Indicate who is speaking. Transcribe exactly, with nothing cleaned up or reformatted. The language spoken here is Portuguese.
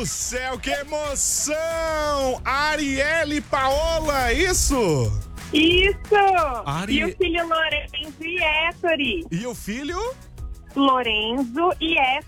Speaker 1: do céu, que emoção! Arielle Paola, isso?
Speaker 2: Isso!
Speaker 1: Ari-
Speaker 2: E o filho Lorenzo e Héctori.
Speaker 1: E o filho?
Speaker 2: Lorenzo e